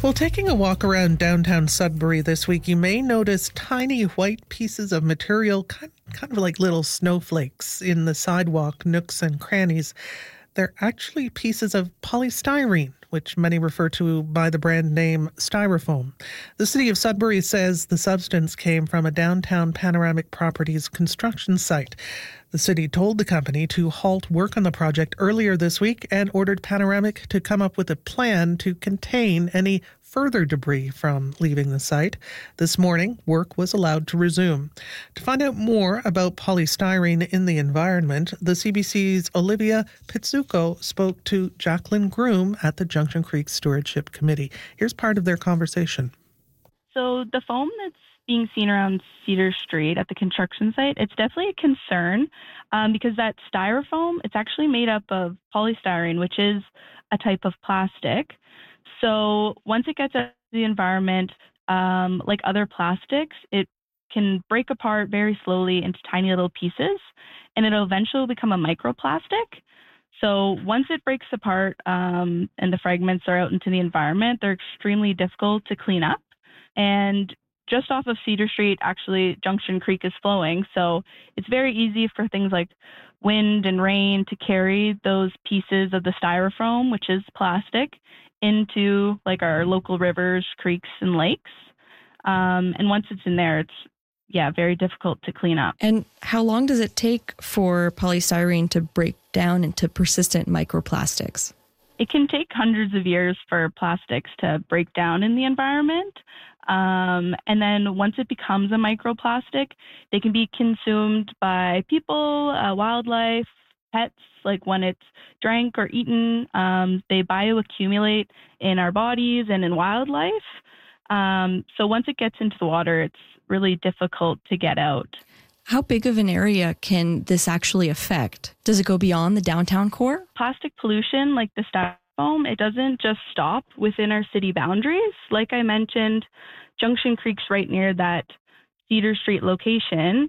Well, taking a walk around downtown Sudbury this week, you may notice tiny white pieces of material, kind of like little snowflakes, in the sidewalk nooks and crannies. They're actually pieces of polystyrene, which many refer to by the brand name Styrofoam. The city of Sudbury says the substance came from a downtown Panoramic Properties construction site. The city told the company to halt work on the project earlier this week and ordered Panoramic to come up with a plan to contain any further debris from leaving the site. This morning, work was allowed to resume. To find out more about polystyrene in the environment, the CBC's Olivia Pizzuco spoke to Jacqueline Groom at the Junction Creek Stewardship Committee. Here's part of their conversation. So the foam that's being seen around Cedar Street at the construction site, it's definitely a concern because that styrofoam, it's actually made up of polystyrene, which is a type of plastic. So once it gets out of the environment, like other plastics, it can break apart very slowly into tiny little pieces, and it'll eventually become a microplastic. So once it breaks apart and the fragments are out into the environment, they're extremely difficult to clean up. And just off of Cedar Street, actually, Junction Creek is flowing. So it's very easy for things like wind and rain to carry those pieces of the styrofoam, which is plastic, into like our local rivers, creeks, and lakes. And once it's in there, it's very difficult to clean up. And how long does it take for polystyrene to break down into persistent microplastics? It can take hundreds of years for plastics to break down in the environment. And then once it becomes a microplastic, they can be consumed by people, wildlife, pets. Like when it's drank or eaten, they bioaccumulate in our bodies and in wildlife. So once it gets into the water, it's really difficult to get out. How big of an area can this actually affect? Does it go beyond the downtown core? Plastic pollution, like the styrofoam, it doesn't just stop within our city boundaries. Like I mentioned, Junction Creek's right near that Cedar Street location.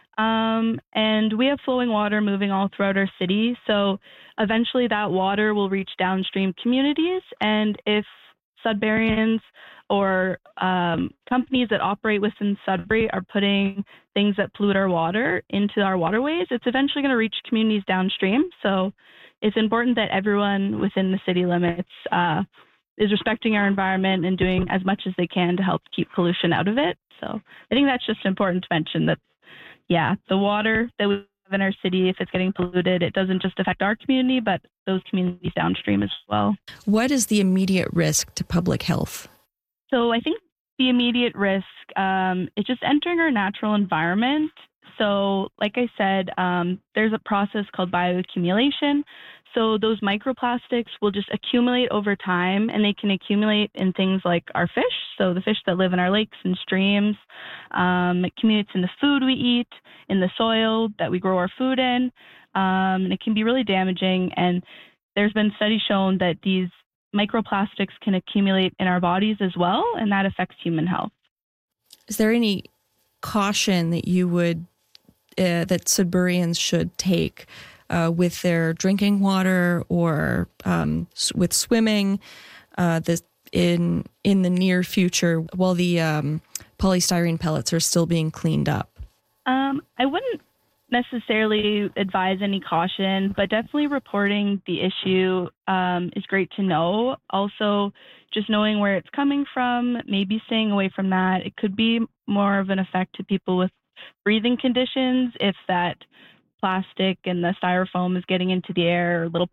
And we have flowing water moving all throughout our city. So eventually that water will reach downstream communities. And if Sudburyans or companies that operate within Sudbury are putting things that pollute our water into our waterways, it's eventually going to reach communities downstream. So it's important that everyone within the city limits is respecting our environment and doing as much as they can to help keep pollution out of it. So I think that's just important to mention that, the water that we have in our city, if it's getting polluted, it doesn't just affect our community, but those communities downstream as well. What is the immediate risk to public health? So I think the immediate risk is just entering our natural environment. So like I said, there's a process called bioaccumulation. So those microplastics will just accumulate over time, and they can accumulate in things like our fish. So the fish that live in our lakes and streams, it accumulates in the food we eat, in the soil that we grow our food in, and it can be really damaging. And there's been studies shown that these microplastics can accumulate in our bodies as well, and that affects human health. Is there any caution that you would that Sudburyans should take with their drinking water or with swimming in the near future while the polystyrene pellets are still being cleaned up? I wouldn't necessarily advise any caution, but definitely reporting the issue is great to know. Also, just knowing where it's coming from, maybe staying away from that. It could be more of an effect to people with breathing conditions if that plastic and the styrofoam is getting into the air, or little